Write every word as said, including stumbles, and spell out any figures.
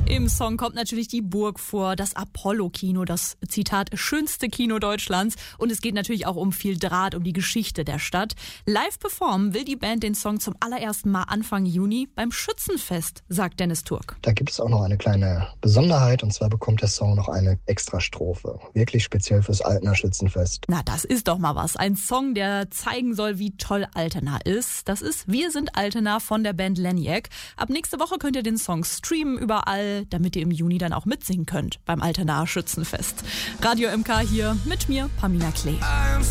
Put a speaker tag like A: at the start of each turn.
A: Im Song kommt natürlich die Burg vor, das Apollo-Kino, das, Zitat, schönste Kino Deutschlands. Und es geht natürlich auch um viel Draht, um die Geschichte der Stadt. Live performen will die Band den Song zum allerersten Mal Anfang Juni beim Schützenfest, sagt Dennis Turk.
B: Da gibt es auch noch eine kleine Besonderheit, und zwar bekommt der Song noch eine Extrastrophe. Wirklich speziell fürs Altener Schützenfest.
A: Na, das ist doch mal was. Ein Song, der zeigen soll, wie toll Altena ist. Das ist Wir sind Altena von der Band Leniac. Ab nächste Woche könnt ihr den Song streamen überall, damit ihr im Juni dann auch mitsingen könnt beim Altenaer Schützenfest. Radio M K hier mit mir, Pamina Klee.